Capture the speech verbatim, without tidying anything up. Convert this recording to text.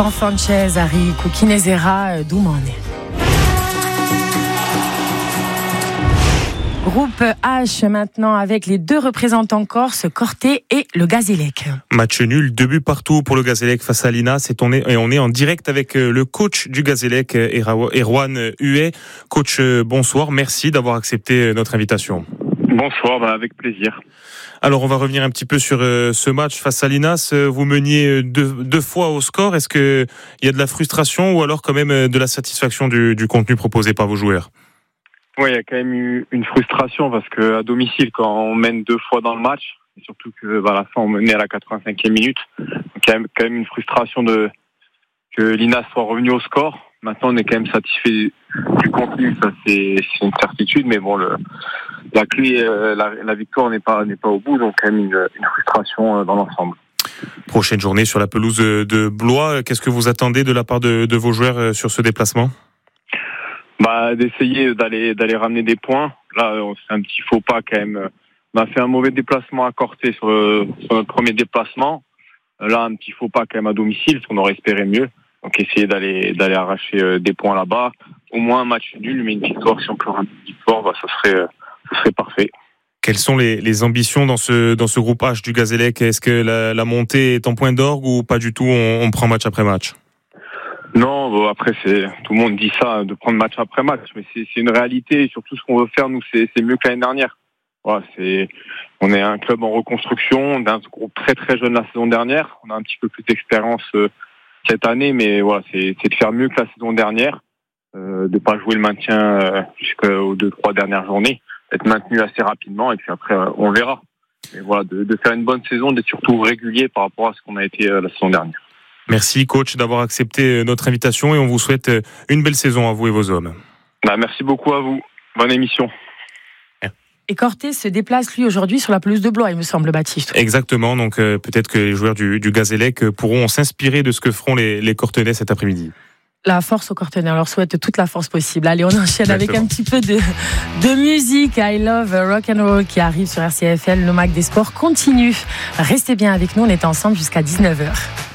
Juan Sanchez, Harry Kukinezera, Doumane. Groupe H maintenant avec les deux représentants corse, Corté et le Gazélec. Match nul, deux buts partout pour le Gazélec face à l'I N A. C'est on est et on est en direct avec le coach du Gazélec, Erwan Huet. Coach, bonsoir, merci d'avoir accepté notre invitation. Bonsoir, bah avec plaisir. Alors on va revenir un petit peu sur ce match face à l'I N A S. Vous meniez deux, deux fois au score. Est-ce qu'il y a de la frustration ou alors quand même de la satisfaction du, du contenu proposé par vos joueurs? Oui, il y a quand même eu une frustration parce que à domicile, quand on mène deux fois dans le match, et surtout que bah, à la fin on menait à la quatre-vingt-cinquième minute, donc il y a quand même une frustration de que l'I N A S soit revenu au score. Maintenant, on est quand même satisfait du contenu, ça c'est, c'est une certitude, mais bon, le, la clé, euh, la, la victoire n'est pas n'est pas au bout, donc quand même une, une frustration euh, dans l'ensemble. Prochaine journée sur la pelouse de Blois. Qu'est-ce que vous attendez de la part de, de vos joueurs sur ce déplacement? Bah, d'essayer d'aller d'aller ramener des points. Là, c'est un petit faux pas quand même. On a fait un mauvais déplacement à Corté sur, sur notre premier déplacement. Là, un petit faux pas quand même à domicile, parce qu'on aurait espéré mieux. Donc, essayer d'aller d'aller arracher des points là-bas. Au moins un match nul, mais une victoire. Si on peut ramener une victoire, bah, ça serait ça serait parfait. Quelles sont les, les ambitions dans ce dans ce groupe H du Gazélec? Est-ce que la, la montée est en point d'orgue ou pas du tout? On, on prend match après match. Non, bon, après c'est tout le monde dit ça, de prendre match après match, mais c'est, c'est une réalité. Et surtout, ce qu'on veut faire, nous, c'est, c'est mieux que l'année dernière. Voilà, c'est, on est un club en reconstruction, d'un groupe très très jeune la saison dernière. On a un petit peu plus d'expérience euh, cette année, mais voilà, c'est, c'est de faire mieux que la saison dernière, euh, de pas jouer le maintien euh, jusqu'aux deux trois dernières journées, d'être maintenu assez rapidement, et puis après euh, on verra. Mais voilà, de, de faire une bonne saison, d'être surtout régulier par rapport à ce qu'on a été euh, la saison dernière. Merci coach d'avoir accepté notre invitation et on vous souhaite une belle saison à vous et vos hommes. Bah, merci beaucoup à vous. Bonne émission. Et Corté se déplace lui aujourd'hui sur la pelouse de Blois, il me semble, Baptiste. Exactement, donc euh, peut-être que les joueurs du, du Gazélec pourront s'inspirer de ce que feront les, les Cortenais cet après-midi. La force aux Cortenais, on leur souhaite toute la force possible. Allez, on enchaîne Exactement. Avec un petit peu de, de musique. I Love Rock and Roll qui arrive sur R C F L. Le Mac des Sports continue. Restez bien avec nous, on est ensemble jusqu'à dix-neuf heures.